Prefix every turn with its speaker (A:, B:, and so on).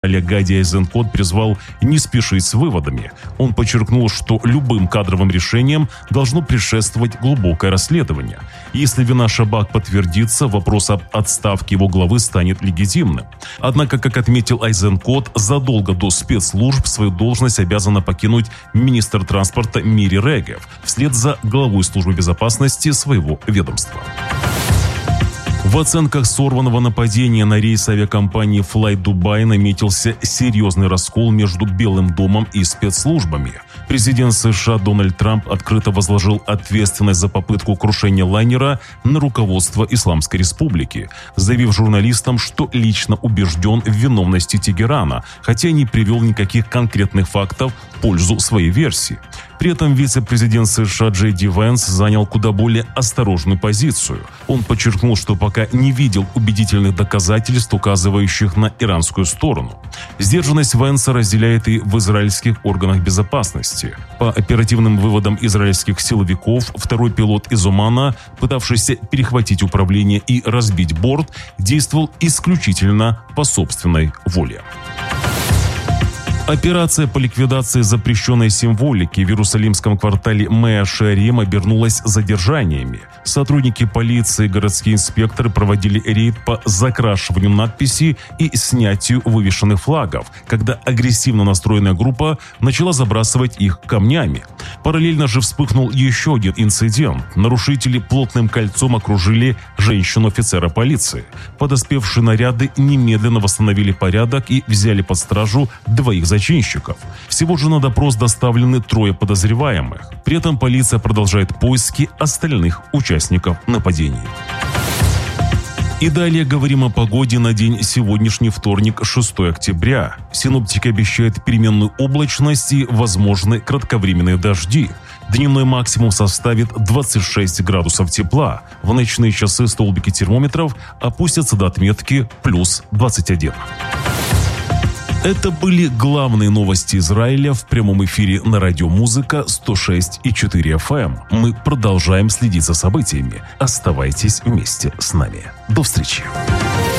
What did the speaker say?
A: Гади Айзенкот призвал не спешить с выводами. Он подчеркнул, что любым кадровым решениям должно предшествовать глубокое расследование. Если вина Шабак подтвердится, вопрос об отставке его главы станет легитимным. Однако, как отметил Айзенкот, задолго до спецслужб свою должность обязана покинуть министр транспорта Мири Регев вслед за главой службы безопасности своего ведомства. В оценках сорванного нападения на рейс авиакомпании Fly Dubai наметился серьезный раскол между Белым домом и спецслужбами. Президент США Дональд Трамп открыто возложил ответственность за попытку крушения лайнера на руководство Исламской Республики, заявив журналистам, что лично убежден в виновности Тегерана, хотя не привел никаких конкретных фактов в пользу своей версии. При этом вице-президент США Джей Ди Венс занял куда более осторожную позицию. Он подчеркнул, что пока не видел убедительных доказательств, указывающих на иранскую сторону. Сдержанность Венса разделяет и в израильских органах безопасности. По оперативным выводам израильских силовиков, второй пилот из Омана, пытавшийся перехватить управление и разбить борт, действовал исключительно по собственной воле. Операция по ликвидации запрещенной символики в Иерусалимском квартале Меа Шеарим обернулась задержаниями. Сотрудники полиции и городские инспекторы проводили рейд по закрашиванию надписей и снятию вывешенных флагов, когда агрессивно настроенная группа начала забрасывать их камнями. Параллельно же вспыхнул еще один инцидент. Нарушители плотным кольцом окружили женщину-офицера полиции. Подоспевшие наряды немедленно восстановили порядок и взяли под стражу двоих зачинщиков. Всего же на допрос доставлены 3 подозреваемых. При этом полиция продолжает поиски остальных участников нападений. И далее говорим о погоде на день сегодняшний вторник, 6 октября. Синоптики обещают переменную облачность и возможны кратковременные дожди. Дневной максимум составит 26 градусов тепла. В ночные часы столбики термометров опустятся до отметки плюс 21. Это были главные новости Израиля в прямом эфире на радио Музыка 106,4 FM. Мы продолжаем следить за событиями. Оставайтесь вместе с нами. До встречи.